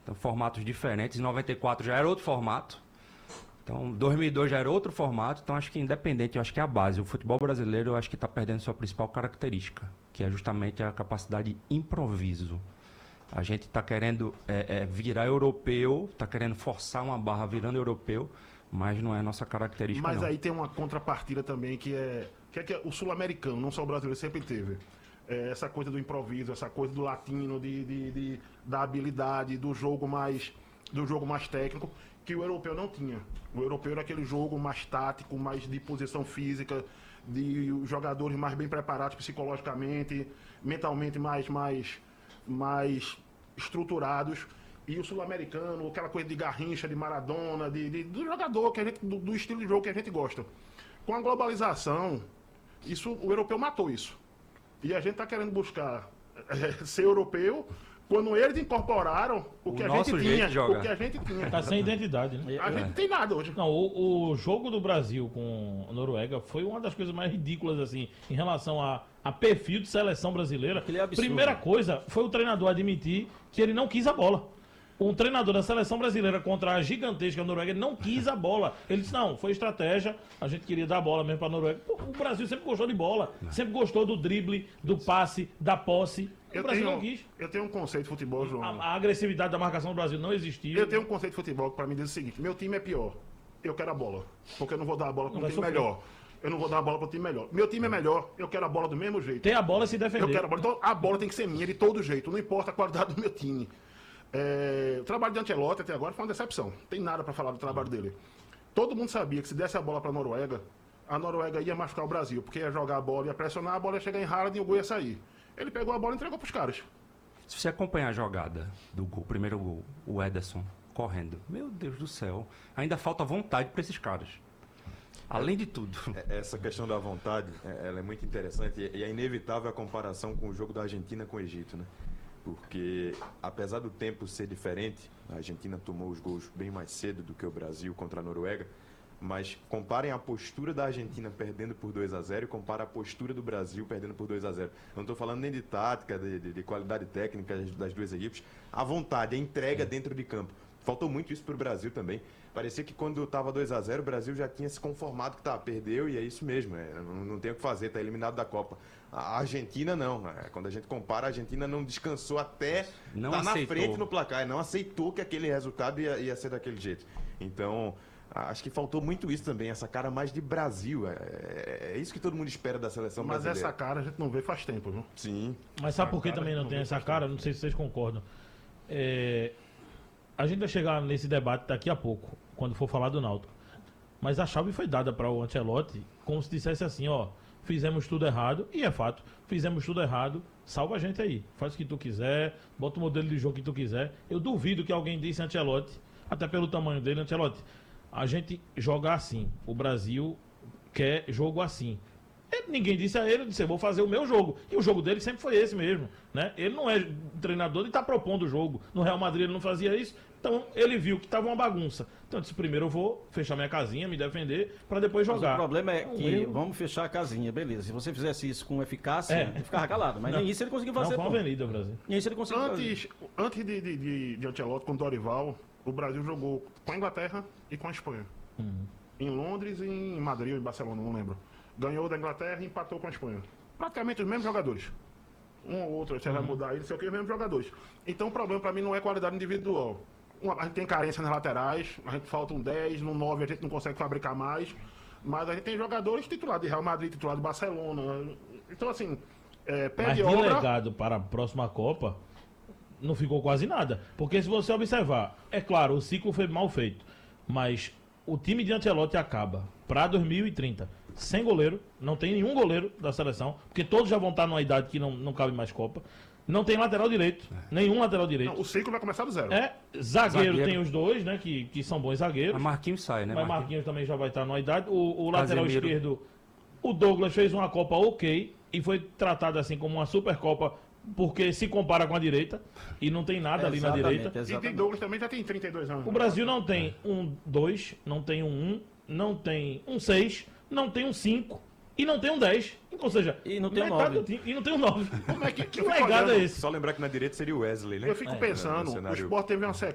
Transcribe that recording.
Então, formatos diferentes. Em 94 já era outro formato. Então, 2002 já era outro formato. Então, acho que independente, eu acho que é a base. O futebol brasileiro, eu acho que está perdendo sua principal característica, que é justamente a capacidade de improviso. A gente está querendo virar europeu, está querendo forçar uma barra virando europeu, mas não é a nossa característica, Mas não. aí tem uma contrapartida também que é o sul-americano, não só o brasileiro, sempre teve. Essa coisa do improviso, essa coisa do latino, da habilidade, do jogo mais técnico, que o europeu não tinha. O europeu era aquele jogo mais tático, mais de posição física, de jogadores mais bem preparados psicologicamente, mentalmente mais estruturados. E o sul-americano, aquela coisa de Garrincha, de Maradona, do jogador, do estilo de jogo que a gente gosta. Com a globalização, o europeu matou isso. E a gente está querendo buscar ser europeu quando eles incorporaram o que a gente tinha. O que a gente tinha. Tá sem identidade, né? A gente não tem nada hoje. Não, o jogo do Brasil com a Noruega foi uma das coisas mais ridículas, assim, em relação a perfil de seleção brasileira. Aquele é absurdo. Primeira coisa foi o treinador admitir que ele não quis a bola. Um treinador da seleção brasileira contra a gigantesca Noruega, ele não quis a bola. Ele disse, não, foi estratégia, a gente queria dar a bola mesmo pra Noruega. Pô, o Brasil sempre gostou de bola, sempre gostou do drible, do passe, da posse. O Brasil não quis. Eu tenho um conceito de futebol, João. A agressividade da marcação do Brasil não existiu. Eu tenho um conceito de futebol que pra mim diz o seguinte: meu time é pior, eu quero a bola. Porque eu não vou dar a bola para um time melhor. Eu não vou dar a bola para um time melhor. Meu time é melhor, eu quero a bola do mesmo jeito. Tem a bola e se defender. Eu quero a bola. Então a bola tem que ser minha de todo jeito, não importa a qualidade do meu time. O trabalho de Ancelotti até agora foi uma decepção. Não tem nada para falar do trabalho dele. Todo mundo sabia que se desse a bola para a Noruega ia machucar o Brasil, porque ia jogar a bola, ia pressionar, a bola ia chegar em Haaland e o gol ia sair. Ele pegou a bola e entregou para os caras. Se você acompanhar a jogada do gol, primeiro gol, o Ederson correndo, meu Deus do céu, ainda falta vontade para esses caras. Além de tudo. Essa questão da vontade, ela é muito interessante e é inevitável a comparação com o jogo da Argentina com o Egito, né? Porque, apesar do tempo ser diferente, a Argentina tomou os gols bem mais cedo do que o Brasil contra a Noruega, mas comparem a postura da Argentina perdendo por 2-0 e compara a postura do Brasil perdendo por 2-0. Eu não estou falando nem de tática, de qualidade técnica das duas equipes. A vontade, a entrega dentro de campo. Faltou muito isso para o Brasil também. Parecia que quando estava 2-0, o Brasil já tinha se conformado que perdeu e é isso mesmo. Não tem o que fazer, está eliminado da Copa. A Argentina não. Quando a gente compara, a Argentina não descansou até estar na frente no placar. Não aceitou que aquele resultado ia ser daquele jeito. Então, acho que faltou muito isso também, essa cara mais de Brasil. É isso que todo mundo espera da seleção brasileira. Mas essa cara a gente não vê faz tempo, viu? Sim. Mas sabe por que também não tem essa cara? Não sei se vocês concordam. A gente vai chegar nesse debate daqui a pouco, quando for falar do Náutico. Mas a chave foi dada para o Ancelotti, como se dissesse assim, ó, fizemos tudo errado, e é fato, fizemos tudo errado, salva a gente aí, faz o que tu quiser, bota o modelo de jogo que tu quiser. Eu duvido que alguém disse a Ancelotti, até pelo tamanho dele, Ancelotti, a gente joga assim, o Brasil quer jogo assim. Ninguém disse a ele, eu disse, eu vou fazer o meu jogo. E o jogo dele sempre foi esse mesmo, né? Ele não é treinador de estar propondo o jogo. No Real Madrid ele não fazia isso. Então ele viu que estava uma bagunça. Então eu disse, primeiro eu vou fechar minha casinha, me defender, para depois jogar. Mas o problema é que vamos fechar a casinha, beleza. Se você fizesse isso com eficácia, ele ficava calado. Mas nem isso ele conseguiu fazer. Não, foi uma avenida, Brasil. Nem isso ele conseguiu fazer. Antes de Ancelotti com o Dorival, o Brasil jogou com a Inglaterra e com a Espanha. Em Londres e em Madrid ou em Barcelona, não lembro. Ganhou da Inglaterra e empatou com a Espanha. Praticamente os mesmos jogadores. Um ou outro, você vai mudar aí, não sei o que, os mesmos jogadores. Então o problema para mim não é qualidade individual. A gente tem carência nas laterais, a gente falta um 10, no 9 a gente não consegue fabricar mais. Mas a gente tem jogadores titulares de Real Madrid, titulares de Barcelona. Então assim, mas de legado para a próxima Copa, não ficou quase nada. Porque se você observar, é claro, o ciclo foi mal feito. Mas o time de Ancelotti acaba para 2030 sem goleiro, não tem nenhum goleiro da seleção, porque todos já vão estar numa idade que não cabe mais Copa. Não tem lateral direito, nenhum lateral direito. Não, o ciclo vai começar do zero. Zagueiro tem os dois, né, que são bons zagueiros. Mas Marquinhos sai, né? Mas Marquinhos também já vai estar numa idade. O lateral esquerdo, o Douglas fez uma Copa ok e foi tratado assim como uma Supercopa, porque se compara com a direita e não tem nada ali na direita. E Douglas também já tem 32 anos. O Brasil não tem um 2, não tem um 1, não tem um 6, não tem um 5 e não tem um 10. Ou seja, e não tem um 9. E não tem um 9. Como é que legado é esse? Só lembrar que na direita seria o Wesley, né? Eu fico pensando, o Sport teve uma sequência